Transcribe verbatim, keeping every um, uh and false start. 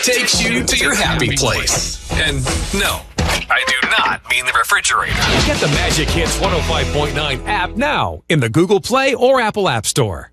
takes you to your happy place. And no, I do not mean the refrigerator. Get the Magic Hits one oh five point nine app now in the Google Play or Apple App Store.